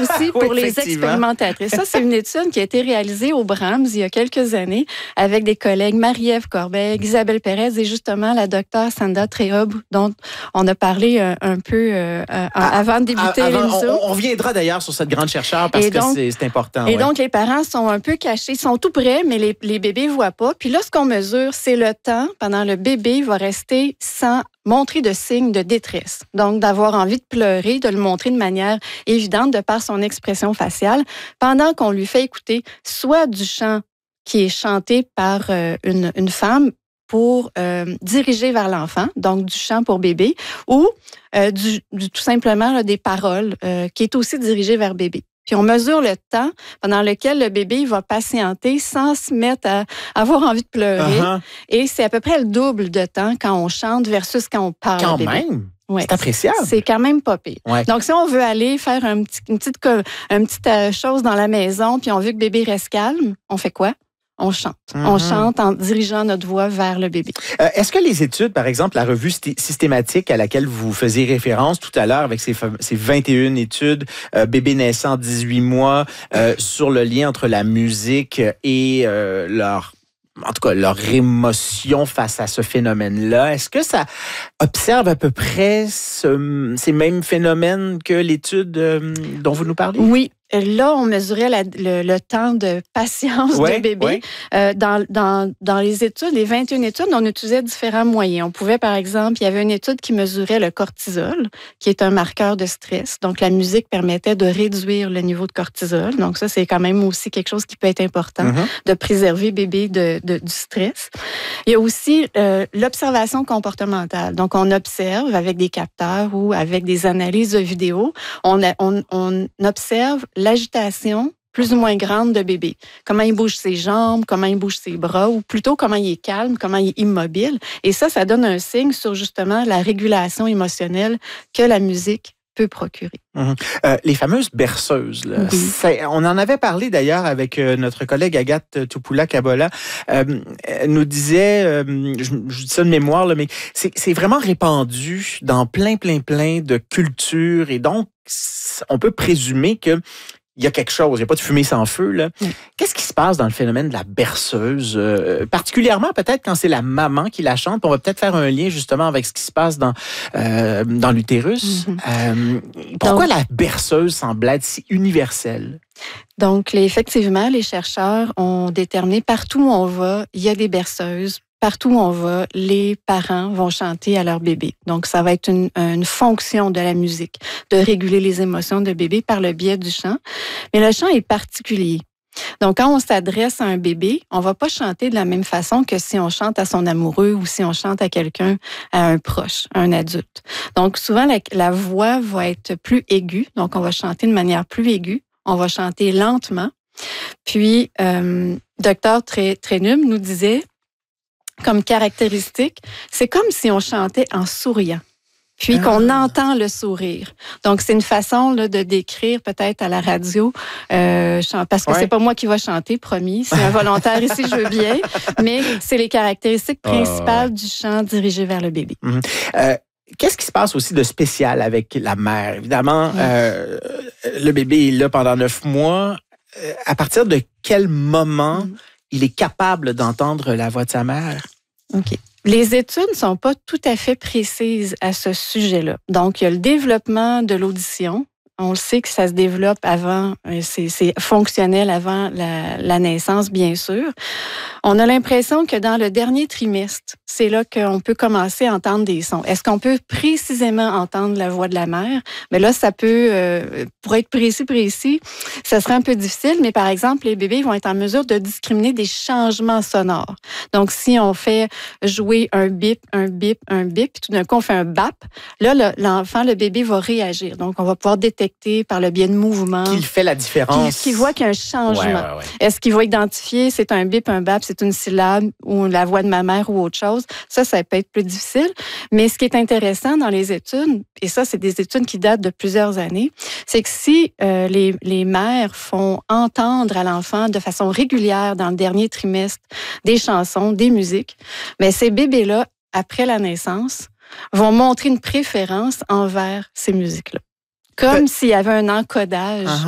aussi pour les expérimentatrices. Ça, c'est une étude qui a été réalisée au Brahms il y a quelques années avec des collègues Marie-Ève Corbeil, Isabelle Pérez et justement la docteure Sandra Trehob, dont on a parlé un peu avant de débuter l'émission. On reviendra d'ailleurs sur cette grande chercheure parce que c'est important. Et donc, les parents sont un peu cachés, ils sont tout près, mais les bébés ne voient pas. Puis là, ce qu'on mesure, c'est le temps pendant le bébé va rester sans montrer de signes de détresse. Donc, d'avoir envie de pleurer, de le montrer de manière évidente de par son expression faciale, pendant qu'on lui fait écouter soit du chant qui est chanté par une femme pour diriger vers l'enfant, donc du chant pour bébé, ou tout simplement là, des paroles qui est aussi dirigé vers bébé. Puis on mesure le temps pendant lequel le bébé va patienter sans se mettre à avoir envie de pleurer. Et c'est à peu près le double de temps quand on chante versus quand on parle. Quand bébé. même? Ouais. C'est appréciable. C'est quand même pas pire. Ouais. Donc, si on veut aller faire une petite chose dans la maison, puis on veut que bébé reste calme, on fait quoi? On chante. On chante en dirigeant notre voix vers le bébé. Est-ce que les études, par exemple, la revue systématique à laquelle vous faisiez référence tout à l'heure avec ces 21 études, bébés naissants 18 mois, sur le lien entre la musique et leur émotion face à ce phénomène-là. Est-ce que ça observe à peu près ces mêmes phénomènes que l'étude dont vous nous parlez? Oui. Là, on mesurait le temps de patience du bébé. Dans les études, les 21 études, on utilisait différents moyens. On pouvait, par exemple, il y avait une étude qui mesurait le cortisol, qui est un marqueur de stress. Donc, la musique permettait de réduire le niveau de cortisol. Donc, ça, c'est quand même aussi quelque chose qui peut être important, de préserver bébé du stress. Il y a aussi l'observation comportementale. Donc, on observe avec des capteurs ou avec des analyses de vidéos. On observe l'agitation plus ou moins grande de bébé. Comment il bouge ses jambes, comment il bouge ses bras, ou plutôt comment il est calme, comment il est immobile. Et ça donne un signe sur justement la régulation émotionnelle que la musique peut procurer. Les fameuses berceuses, là, on en avait parlé d'ailleurs avec notre collègue Agathe Tupoula-Kabola. Elle nous disait, je dis ça de mémoire, là, mais c'est vraiment répandu dans plein de cultures et donc on peut présumer que il y a quelque chose, il n'y a pas de fumée sans feu. Là. Qu'est-ce qui se passe dans le phénomène de la berceuse? Particulièrement peut-être quand c'est la maman qui la chante. On va peut-être faire un lien justement avec ce qui se passe dans l'utérus. Pourquoi la berceuse semble être si universelle? Donc, effectivement, les chercheurs ont déterminé partout où on va, il y a des berceuses. Partout où on va, les parents vont chanter à leur bébé. Donc, ça va être une fonction de la musique, de réguler les émotions de bébé par le biais du chant. Mais le chant est particulier. Donc, quand on s'adresse à un bébé, on va pas chanter de la même façon que si on chante à son amoureux ou si on chante à quelqu'un, à un proche, à un adulte. Donc, souvent, la voix va être plus aiguë. Donc, on va chanter de manière plus aiguë. On va chanter lentement. Puis, Dr. Trenum nous disait, comme caractéristique, c'est comme si on chantait en souriant, puis qu'on entend le sourire. Donc, c'est une façon là, de décrire peut-être à la radio, parce que c'est pas moi qui va chanter, promis, c'est un volontaire ici, je veux bien, mais c'est les caractéristiques principales du chant dirigé vers le bébé. Qu'est-ce qui se passe aussi de spécial avec la mère? Évidemment, le bébé est là pendant 9 mois. À partir de quel moment il est capable d'entendre la voix de sa mère? OK. Les études ne sont pas tout à fait précises à ce sujet-là. Donc, il y a le développement de l'audition. On le sait que ça se développe avant, c'est fonctionnel avant la naissance, bien sûr. On a l'impression que dans le dernier trimestre, c'est là qu'on peut commencer à entendre des sons. Est-ce qu'on peut précisément entendre la voix de la mère? Mais là, ça peut, pour être précis, ça serait un peu difficile, mais par exemple, les bébés vont être en mesure de discriminer des changements sonores. Donc, si on fait jouer un bip, puis tout d'un coup, on fait un bap, là, l'enfant, le bébé va réagir. Donc, on va pouvoir détecter par le biais de mouvements. Qu'il fait la différence. Qu'il voit qu'il y a un changement. Est-ce qu'il va identifier c'est un bip, un bap, c'est une syllabe ou la voix de ma mère ou autre chose? Ça peut être plus difficile. Mais ce qui est intéressant dans les études, et ça, c'est des études qui datent de plusieurs années, c'est que si les mères font entendre à l'enfant de façon régulière dans le dernier trimestre des chansons, des musiques, mais ces bébés-là, après la naissance, vont montrer une préférence envers ces musiques-là. Comme s'il y avait un encodage